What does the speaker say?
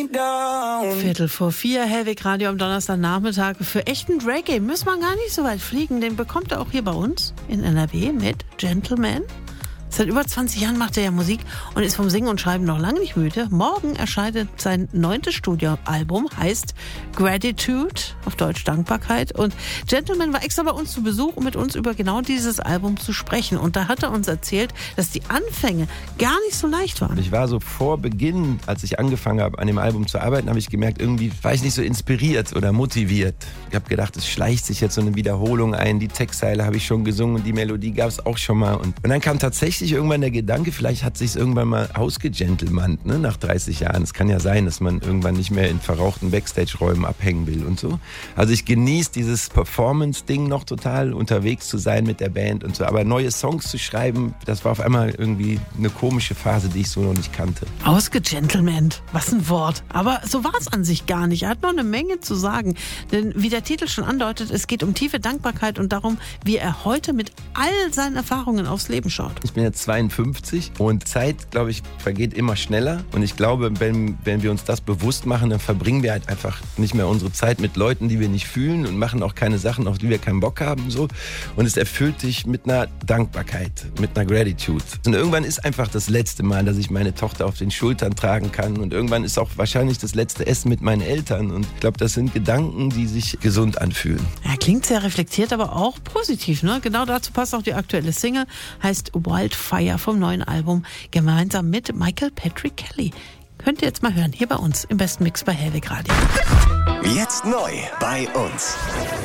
3:15, Hellweg Radio am Donnerstagnachmittag. Für echten Reggae muss man gar nicht so weit fliegen. Den bekommt er auch hier bei uns in NRW mit Gentleman. Seit über 20 Jahren macht er ja Musik und ist vom Singen und Schreiben noch lange nicht müde. Morgen erscheint sein 9. Studioalbum, heißt Gratitude, auf Deutsch Dankbarkeit. Und Gentleman war extra bei uns zu Besuch, um mit uns über genau dieses Album zu sprechen. Und da hat er uns erzählt, dass die Anfänge gar nicht so leicht waren. Ich war so vor Beginn, als ich angefangen habe, an dem Album zu arbeiten, habe ich gemerkt, irgendwie war ich nicht so inspiriert oder motiviert. Ich habe gedacht, es schleicht sich jetzt so eine Wiederholung ein. Die Textzeile habe ich schon gesungen und die Melodie gab es auch schon mal. Und dann kam tatsächlich irgendwann der Gedanke, vielleicht hat sich's irgendwann mal ausgegentlemannt, ne, nach 30 Jahren. Es kann ja sein, dass man irgendwann nicht mehr in verrauchten Backstage-Räumen abhängen will und so. Also ich genieße dieses Performance-Ding noch total, unterwegs zu sein mit der Band und so. Aber neue Songs zu schreiben, das war auf einmal irgendwie eine komische Phase, die ich so noch nicht kannte. Ausgegentlemannt, was ein Wort. Aber so war es an sich gar nicht. Er hat noch eine Menge zu sagen. Denn wie der Titel schon andeutet, es geht um tiefe Dankbarkeit und darum, wie er heute mit all seinen Erfahrungen aufs Leben schaut. Ich bin jetzt 52 und Zeit, glaube ich, vergeht immer schneller. Und ich glaube, wenn wir uns das bewusst machen, dann verbringen wir halt einfach nicht mehr unsere Zeit mit Leuten, die wir nicht fühlen und machen auch keine Sachen, auf die wir keinen Bock haben. So. Und es erfüllt dich mit einer Dankbarkeit, mit einer Gratitude. Und irgendwann ist einfach das letzte Mal, dass ich meine Tochter auf den Schultern tragen kann. Und irgendwann ist auch wahrscheinlich das letzte Essen mit meinen Eltern. Und ich glaube, das sind Gedanken, die sich gesund anfühlen. Ja, klingt sehr reflektiert, aber auch positiv, ne? Genau dazu passt auch die aktuelle Single, heißt Wildfire vom neuen Album, gemeinsam mit Michael Patrick Kelly. Könnt ihr jetzt mal hören, hier bei uns im besten Mix bei Hellweg Radio. Jetzt neu bei uns.